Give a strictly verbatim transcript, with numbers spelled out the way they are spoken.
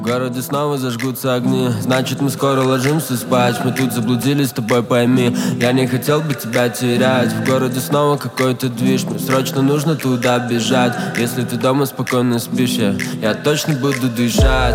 В городе снова зажгутся огни, значит мы скоро ложимся спать. Мы тут заблудились, с тобой пойми, я не хотел бы тебя терять. В городе снова какой-то движ, мне срочно нужно туда бежать. Если ты дома спокойно спишь, я, я точно буду дышать.